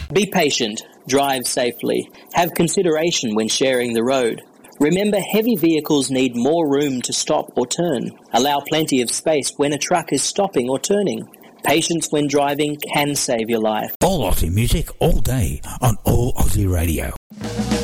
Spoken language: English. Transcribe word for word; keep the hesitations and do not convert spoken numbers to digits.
Be patient, drive safely, have consideration when sharing the road. Remember, heavy vehicles need more room to stop or turn. Allow plenty of space when a truck is stopping or turning. Patience when driving can save your life. All Aussie music, all day, on All Aussie Radio.